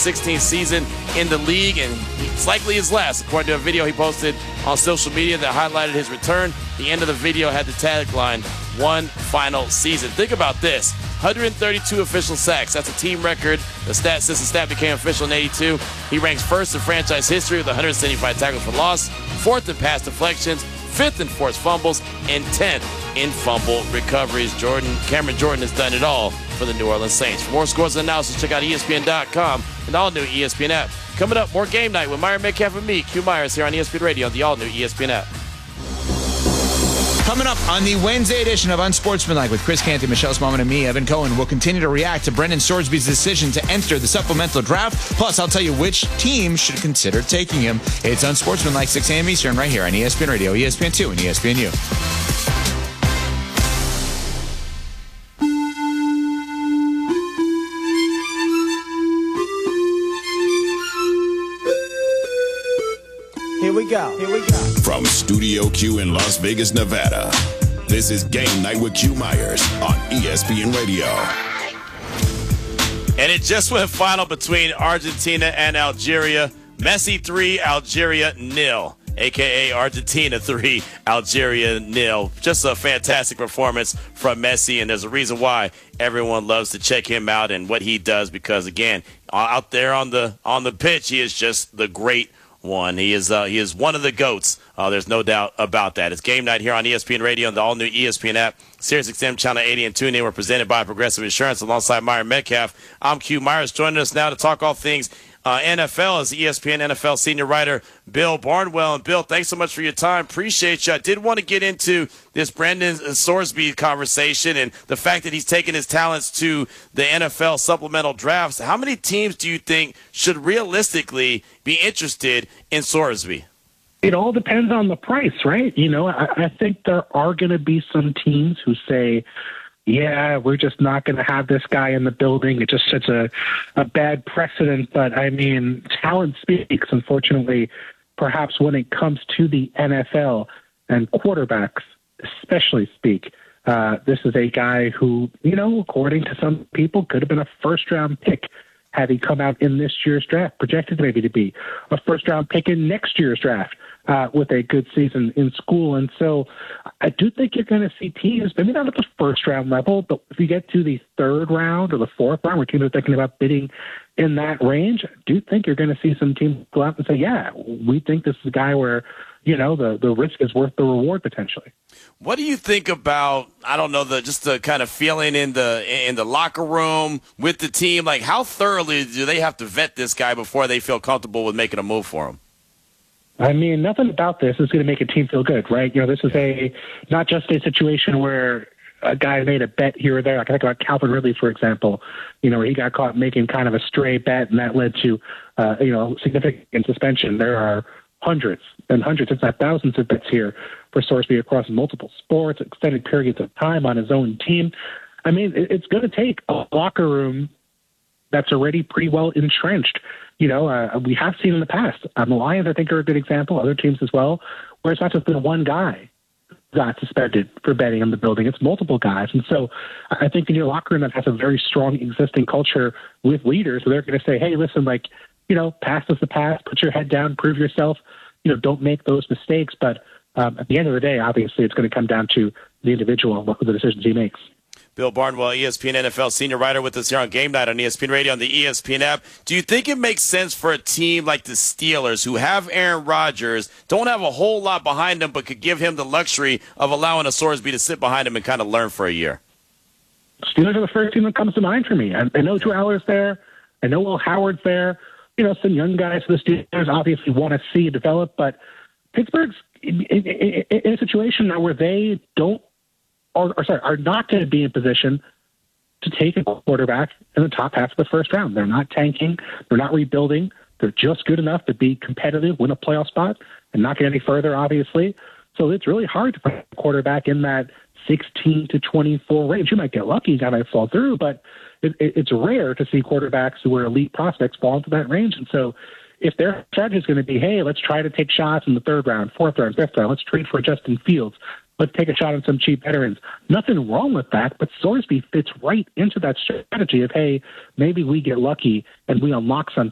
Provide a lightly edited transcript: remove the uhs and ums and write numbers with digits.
16th season in the league, and it's likely his last, according to a video he posted on social media that highlighted his return. The end of the video had the tagline, "One final season." Think about this. 132 official sacks. That's a team record. Since the stat became official in 82, he ranks first in franchise history with 175 tackles for loss, fourth in pass deflections, fifth in forced fumbles, and 10th in fumble recoveries. Cameron Jordan has done it all for the New Orleans Saints. For more scores and analysis, check out ESPN.com and the all-new ESPN app. Coming up, more Game Night with Myron Metcalf and me, Q Myers, here on ESPN Radio on the all-new ESPN app. Coming up on the Wednesday edition of Unsportsmanlike with Chris Canty, Michelle Smallman, and me, Evan Cohen, we'll continue to react to Brendan Sorsby's decision to enter the supplemental draft. Plus, I'll tell you which team should consider taking him. It's Unsportsmanlike, 6 a.m. Eastern, right here on ESPN Radio, ESPN2, and ESPNU. Here we go. From Studio Q in Las Vegas, Nevada, this is Game Night with Q Myers on ESPN Radio. And it just went final between Argentina and Algeria. Messi 3, Algeria 0. A.k.a. Argentina 3, Algeria 0. Just a fantastic performance from Messi, and there's a reason why everyone loves to check him out and what he does because, again, out there on the pitch, he is just the great one. He is one of the GOATs. There's no doubt about that. It's Game Night here on ESPN Radio and the all-new ESPN app. SiriusXM Channel 80 and TuneIn. We're presented by Progressive Insurance alongside Myron Metcalf. I'm Q Myers. Joining us now to talk all things NFL is ESPN NFL senior writer Bill Barnwell. And Bill, thanks so much for your time. Appreciate you. I did want to get into this Brendan Sorsby conversation and the fact that he's taken his talents to the NFL supplemental drafts. How many teams do you think should realistically be interested in Sorsby? It all depends on the price, right? You know, I think there are going to be some teams who say, yeah, we're just not going to have this guy in the building. It just sets a bad precedent. But, I mean, talent speaks, unfortunately, perhaps when it comes to the NFL and quarterbacks especially speak. This is a guy who, you know, according to some people, could have been a first-round pick had he come out in this year's draft, projected maybe to be a first-round pick in next year's draft with a good season in school. And so I do think you're going to see teams, maybe not at the first-round level, but if you get to the third round or the fourth round where teams are thinking about bidding in that range, I do think you're going to see some teams go out and say, yeah, we think this is a guy where, you know, the risk is worth the reward potentially. What do you think about, I don't know, just the kind of feeling in the locker room with the team? Like, how thoroughly do they have to vet this guy before they feel comfortable with making a move for him? I mean, nothing about this is going to make a team feel good, right? You know, this is not just a situation where a guy made a bet here or there. Like I think about Calvin Ridley, for example, you know, where he got caught making kind of a stray bet, and that led to, significant suspension. There are hundreds and hundreds, if not thousands of bets here for Sorsby across multiple sports, extended periods of time on his own team. I mean, it's going to take a locker room that's already pretty well entrenched. You know, we have seen in the past. The Lions, I think, are a good example, other teams as well, where it's not just been one guy who got suspended for betting in the building. It's multiple guys. And so I think in your locker room that has a very strong existing culture with leaders, where they're going to say, hey, listen, like, you know, past is the past, put your head down, prove yourself, you know, don't make those mistakes. But at the end of the day, obviously, it's going to come down to the individual and what the decisions he makes. Bill Barnwell, ESPN NFL senior writer with us here on Game Night on ESPN Radio on the ESPN app. Do you think it makes sense for a team like the Steelers, who have Aaron Rodgers, don't have a whole lot behind them, but could give him the luxury of allowing a Sorsby to sit behind him and kind of learn for a year? Steelers are the first team that comes to mind for me. I know Drew Aller's there. I know Will Howard's there. You know, some young guys for the Steelers obviously want to see develop, but Pittsburgh's in a situation now where they are not going to be in position to take a quarterback in the top half of the first round. They're not tanking. They're not rebuilding. They're just good enough to be competitive, win a playoff spot, and not get any further, obviously. So it's really hard to put a quarterback in that 16 to 24 range. You might get lucky, guy might fall through, but it's rare to see quarterbacks who are elite prospects fall into that range. And so if their strategy is going to be, hey, let's try to take shots in the third round, fourth round, fifth round, let's trade for Justin Fields, let's take a shot on some cheap veterans. Nothing wrong with that, but Sorsby fits right into that strategy of, hey, maybe we get lucky and we unlock something